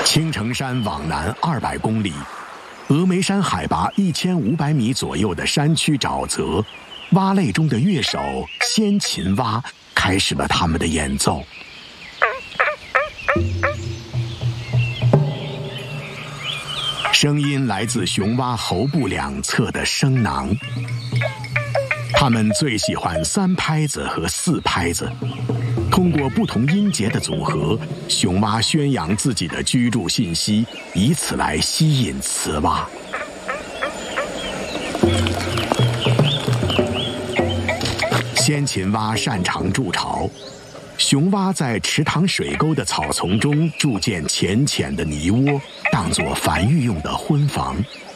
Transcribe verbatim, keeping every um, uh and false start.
青城山往南二百公里，峨眉山海拔一千五百米左右的山区沼泽，蛙类中的乐手先秦蛙开始了他们的演奏。声音来自雄蛙喉部两侧的声囊，它们最喜欢三拍子和四拍子。通过不同音节的组合，雄蛙宣扬自己的居住信息，以此来吸引雌蛙。先秦蛙擅长筑巢，雄蛙在池塘水沟的草丛中筑建浅浅的泥窝，当作繁育用的婚房。